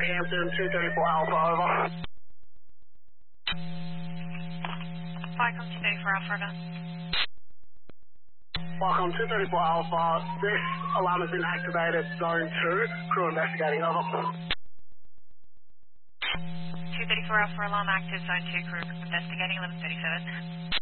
Rockhampton, 234 Alpha, over. Welcome 234 Alpha, over. Welcome 234 Alpha. This alarm has been activated, zone 2. Crew investigating, over. 234 Alpha, alarm active, zone 2, crew investigating 1137.